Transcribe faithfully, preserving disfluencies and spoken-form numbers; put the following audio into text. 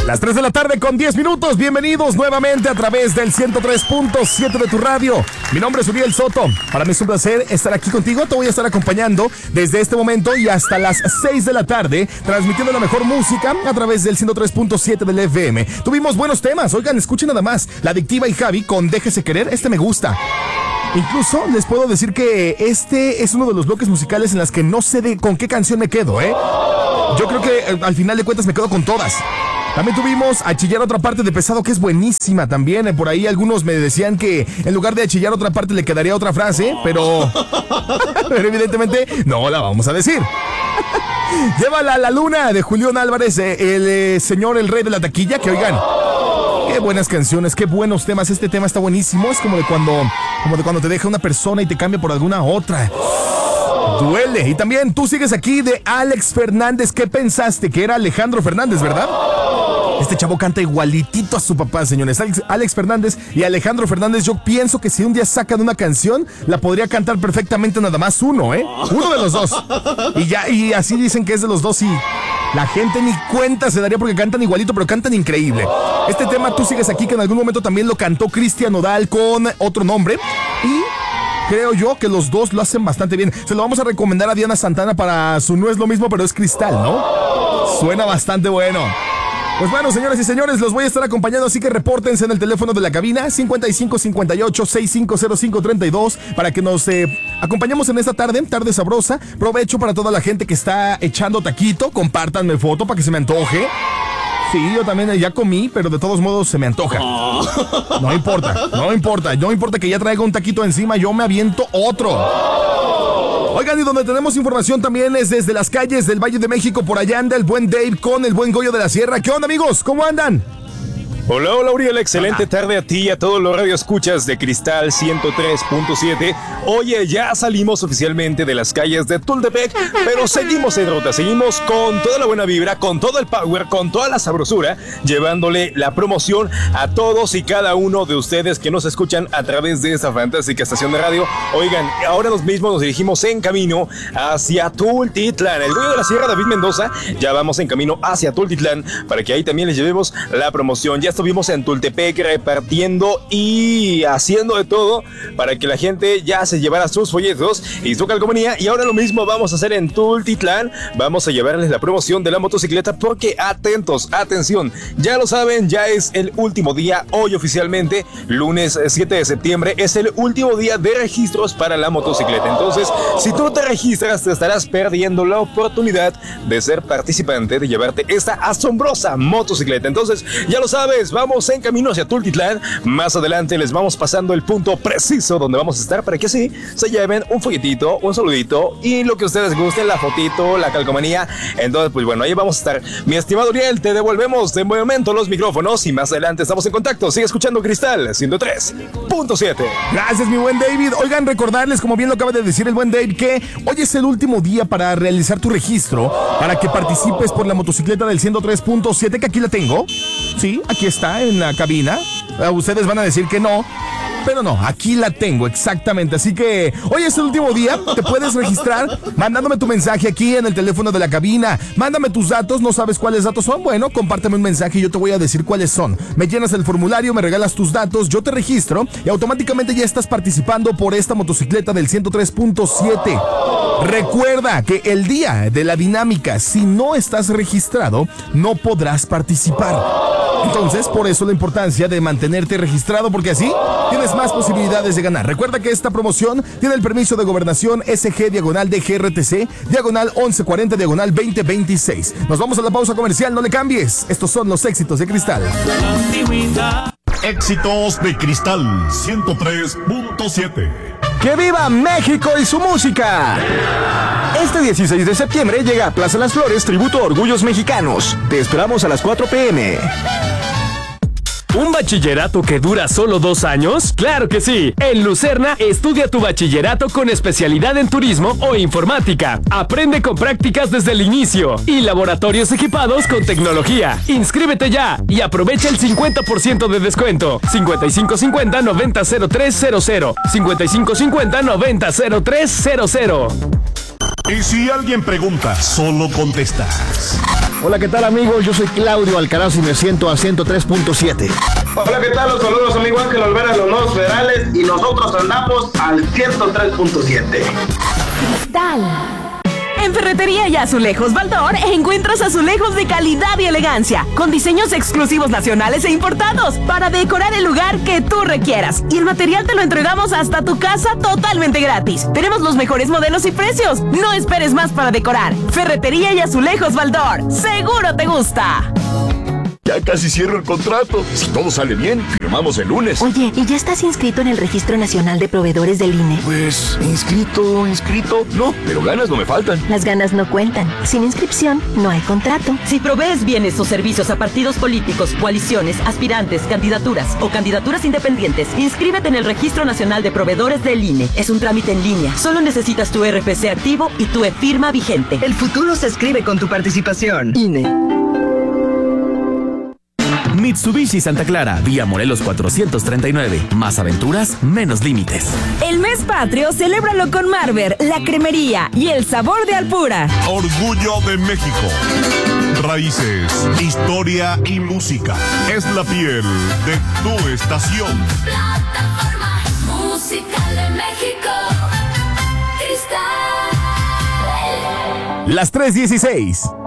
Las tres de la tarde con diez minutos. Bienvenidos nuevamente a través del ciento tres punto siete de tu radio. Mi nombre es Uriel Soto. Para mí es un placer estar aquí contigo. Te voy a estar acompañando desde este momento y hasta las seis de la tarde, transmitiendo la mejor música a través del ciento tres punto siete del F M. Tuvimos buenos temas. Oigan, escuchen nada más. La Adictiva y Javi con Déjese Querer. Este me gusta. Incluso les puedo decir que este es uno de los bloques musicales en las que no sé de con qué canción me quedo, ¿eh? Yo creo que eh, al final de cuentas me quedo con todas. También tuvimos A Chillar Otra Parte de Pesado, que es buenísima también. Por ahí algunos me decían que en lugar de A Chillar Otra Parte le quedaría otra frase, pero, pero evidentemente no la vamos a decir. Llévala a la luna de Julián Álvarez, eh, el eh, señor, el rey de la taquilla, que oigan, qué buenas canciones, qué buenos temas. Este tema está buenísimo. Es como de cuando, como de cuando te deja una persona y te cambia por alguna otra. Duele. Y también tú sigues aquí de Alex Fernández. ¿Qué pensaste? Que era Alejandro Fernández, ¿verdad? Este chavo canta igualitito a su papá, señores. Alex, Alex Fernández y Alejandro Fernández, yo pienso que si un día sacan una canción, la podría cantar perfectamente nada más uno, ¿eh? Uno de los dos. Y ya, y así dicen que es de los dos y la gente ni cuenta se daría porque cantan igualito, pero cantan increíble. Este tema, Tú sigues aquí, que en algún momento también lo cantó Cristian Nodal con otro nombre. Y creo yo que los dos lo hacen bastante bien. Se lo vamos a recomendar a Diana Santana para su No Es Lo Mismo, pero es Cristal, ¿no? Suena bastante bueno. Pues bueno, señoras y señores, los voy a estar acompañando, así que repórtense en el teléfono de la cabina cincuenta y cinco cincuenta y ocho sesenta y cinco cero cinco treinta y dos para que nos eh, acompañemos en esta tarde, tarde sabrosa. Provecho para toda la gente que está echando taquito, compártanme foto para que se me antoje. Sí, yo también ya comí, pero de todos modos se me antoja. No importa, no importa, no importa que ya traiga un taquito encima, yo me aviento otro. Oigan, y donde tenemos información también es desde las calles del Valle de México. Por allá anda el buen Dave con el buen Goyo de la Sierra. ¿Qué onda, amigos? ¿Cómo andan? Hola, hola, Uriel, excelente hola. Tarde a ti y a todos los radioescuchas de Cristal ciento tres punto siete. Oye, ya salimos oficialmente de las calles de Tultepec, pero seguimos en ruta, seguimos con toda la buena vibra, con todo el power, con toda la sabrosura, llevándole la promoción a todos y cada uno de ustedes que nos escuchan a través de esta fantástica estación de radio. Oigan, ahora nos mismos nos dirigimos en camino hacia Tultitlán. El Goyo de la Sierra, David Mendoza, ya vamos en camino hacia Tultitlán para que ahí también les llevemos la promoción. Ya estuvimos en Tultepec repartiendo y haciendo de todo para que la gente ya se llevara sus folletos y su calcomanía, y ahora lo mismo vamos a hacer en Tultitlán. Vamos a llevarles la promoción de la motocicleta porque atentos, atención, ya lo saben, ya es el último día. Hoy oficialmente, lunes siete de septiembre, es el último día de registros para la motocicleta. Entonces, si tú no te registras, te estarás perdiendo la oportunidad de ser participante, de llevarte esta asombrosa motocicleta. Entonces, ya lo sabes, vamos en camino hacia Tultitlán. Más adelante les vamos pasando el punto preciso donde vamos a estar para que así se lleven un folletito, un saludito y lo que ustedes gusten, la fotito, la calcomanía. Entonces, pues bueno, ahí vamos a estar. Mi estimado Uriel, te devolvemos de momento los micrófonos y más adelante estamos en contacto. Sigue escuchando Cristal ciento tres punto siete. Gracias, mi buen David. Oigan, recordarles, como bien lo acaba de decir el buen David, que hoy es el último día para realizar tu registro, para que participes por la motocicleta del ciento tres punto siete, que aquí la tengo. Sí, aquí está en la cabina. Ustedes van a decir que no, pero no, aquí la tengo exactamente. Así que hoy es el último día. Te puedes registrar mandándome tu mensaje aquí en el teléfono de la cabina. Mándame tus datos. ¿No sabes cuáles datos son? Bueno, compárteme un mensaje y yo te voy a decir cuáles son. Me llenas el formulario, me regalas tus datos, yo te registro y automáticamente ya estás participando por esta motocicleta del ciento tres punto siete. Recuerda que el día de la dinámica, si no estás registrado, no podrás participar. Entonces, por eso la importancia de mantenerte registrado, porque así tienes más posibilidades de ganar. Recuerda que esta promoción tiene el permiso de gobernación S G diagonal de G R T C diagonal once cuarenta diagonal veinte veintiséis. Nos vamos a la pausa comercial, no le cambies. Estos son los éxitos de Cristal. Éxitos de Cristal ciento tres punto siete. ¡Que viva México y su música! Este dieciséis de septiembre llega a Plaza Las Flores tributo a Orgullos Mexicanos. Te esperamos a las cuatro pe eme. ¿Un bachillerato que dura solo dos años? ¡Claro que sí! En Lucerna, estudia tu bachillerato con especialidad en turismo o informática. Aprende con prácticas desde el inicio y laboratorios equipados con tecnología. ¡Inscríbete ya y aprovecha el cincuenta por ciento de descuento! cincuenta y cinco cincuenta noventa cero tres cero cero. cincuenta y cinco cincuenta noventa cero tres cero cero. Y si alguien pregunta, solo contestas Hola, ¿qué tal, amigos? Yo soy Claudio Alcaraz y me siento a ciento tres punto siete. Hola, ¿qué tal? Los saludos, amigo Ángel Olvera de los Nuevos Federales y nosotros andamos al ciento tres punto siete. Cristal. En Ferretería y Azulejos Baldor encuentras azulejos de calidad y elegancia, con diseños exclusivos nacionales e importados, para decorar el lugar que tú requieras. Y el material te lo entregamos hasta tu casa totalmente gratis. Tenemos los mejores modelos y precios. No esperes más para decorar. Ferretería y Azulejos Baldor. ¡Seguro te gusta! Ya casi cierro el contrato. Si todo sale bien, firmamos el lunes. Oye, ¿y ya estás inscrito en el Registro Nacional de Proveedores del I N E? Pues, inscrito, inscrito, no, pero ganas no me faltan. Las ganas no cuentan. Sin inscripción, no hay contrato. Si provees bienes o servicios a partidos políticos, coaliciones, aspirantes, candidaturas o candidaturas independientes, inscríbete en el Registro Nacional de Proveedores del I N E. Es un trámite en línea. Solo necesitas tu R F C activo y tu e-firma vigente. El futuro se escribe con tu participación. I N E. Mitsubishi Santa Clara, vía Morelos cuatrocientos treinta y nueve. Más aventuras, menos límites. El mes patrio, celébralo con Marber, la cremería y el sabor de Alpura. Orgullo de México. Raíces, historia y música. Es la piel de tu estación. Plataforma Musical de México. Cristal. Las tres dieciséis.